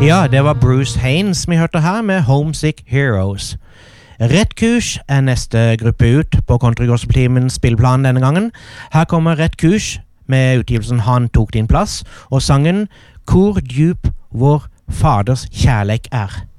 Ja, det var Bruce Haynes vi hørte her med Homesick Heroes. Rett Kurs neste gruppe ut på Country Gospel Teamens spillplan denne gangen. Her kommer Rett Kurs med utgivelsen Han tok din plass, og sangen Hvor djup vår faders kjærleik er.